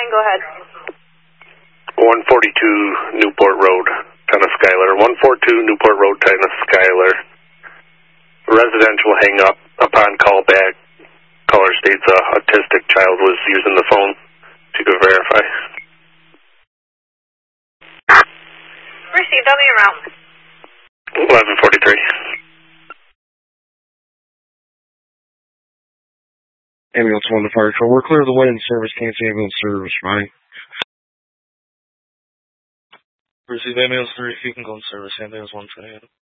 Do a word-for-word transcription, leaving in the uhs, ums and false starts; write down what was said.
nine, go ahead. one forty-two Newport Road, town of Schuyler. one forty-two Newport Road, town of Schuyler. Residential hang up upon call back. Caller states a autistic child was using the phone. If you could verify. Received, I'll be around. eleven forty-three. Ambulance one to fire control. We're clear of the way in service. Can't see ambulance service. Bye. Receive ambulance three. If you can go in service. Ambulance one twenty-eight.